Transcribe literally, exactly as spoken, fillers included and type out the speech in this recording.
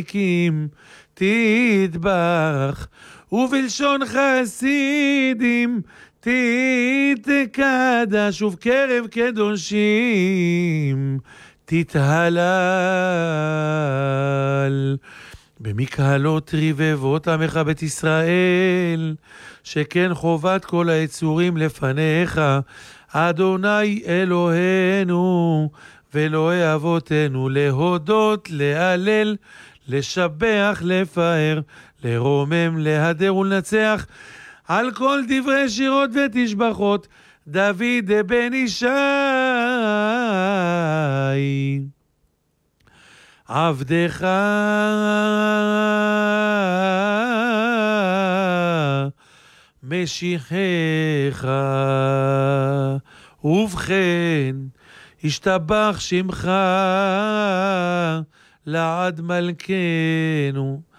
צדיקים תתברך, ובלשון חסידים תתקדש, ובקרב קדושים תתהלל. במקהלות רבבות עמך בית ישראל, שכן חובת כל היצורים לפניך, אדוני אלוהינו ואלוהי אבותינו, להודות, להלל, לשבח, לפאר, לרומם, להדר ולנצח, על כל דברי שירות ותשבחות דוד בן ישי עבדך משיחך. ובכן, השתבח שמך לעד מלכנו,